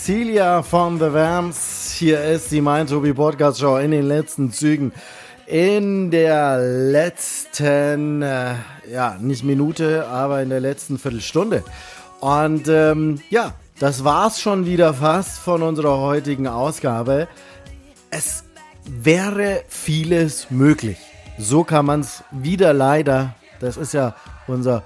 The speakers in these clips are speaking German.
Celia von The Vamps. Hier ist die Mein Tobi Podcast Show in den letzten Zügen. In der letzten, nicht Minute, aber in der letzten Viertelstunde. Und das war's schon wieder fast von unserer heutigen Ausgabe. Es wäre vieles möglich. So kann man es wieder leider, das ist ja unser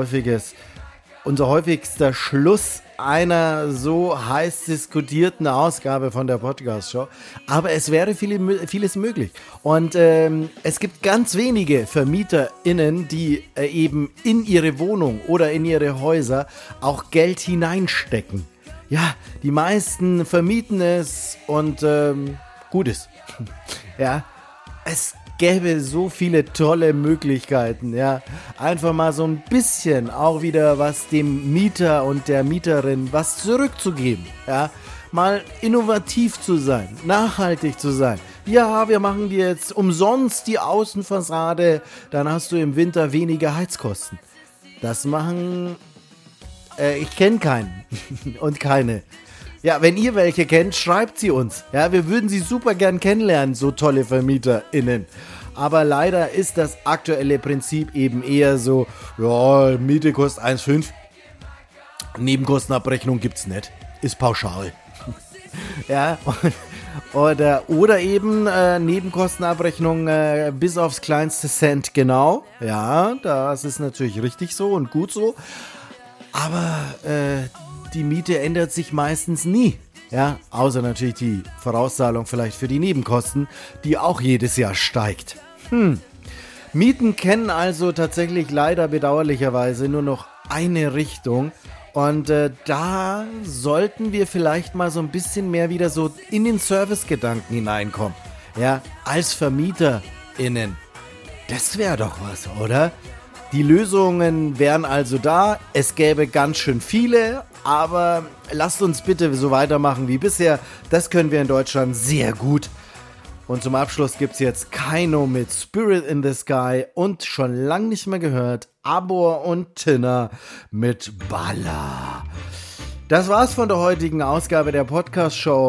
häufigster Schluss einer so heiß diskutierten Ausgabe von der Podcast-Show. Aber es wäre vieles möglich. Und es gibt ganz wenige VermieterInnen, die eben in ihre Wohnung oder in ihre Häuser auch Geld hineinstecken. Ja, die meisten vermieten es und gut ist. Ja, es gäbe so viele tolle Möglichkeiten, ja. Einfach mal so ein bisschen auch wieder was dem Mieter und der Mieterin was zurückzugeben, ja. Mal innovativ zu sein, nachhaltig zu sein. Ja, wir machen dir jetzt umsonst die Außenfassade, dann hast du im Winter weniger Heizkosten. Das machen, ich kenne keinen und keine. Ja, wenn ihr welche kennt, schreibt sie uns. Ja, wir würden sie super gern kennenlernen, so tolle VermieterInnen. Aber leider ist das aktuelle Prinzip eben eher so, ja, Miete kostet 1,5. Nebenkostenabrechnung gibt's nicht. Ist pauschal. Ja, oder eben Nebenkostenabrechnung bis aufs kleinste Cent genau. Ja, das ist natürlich richtig so und gut so. Aber die Miete ändert sich meistens nie. Ja, außer natürlich die Vorauszahlung vielleicht für die Nebenkosten, die auch jedes Jahr steigt. Mieten kennen also tatsächlich leider bedauerlicherweise nur noch eine Richtung. Und da sollten wir vielleicht mal so ein bisschen mehr wieder so in den Servicegedanken hineinkommen. Ja, als VermieterInnen. Das wäre doch was, oder? Die Lösungen wären also da. Es gäbe ganz schön viele, aber lasst uns bitte so weitermachen wie bisher. Das können wir in Deutschland sehr gut. Und zum Abschluss gibt es jetzt Kaino mit Spirit in the Sky und schon lange nicht mehr gehört Abor und Tinner mit Balla. Das war's von der heutigen Ausgabe der Podcast-Show.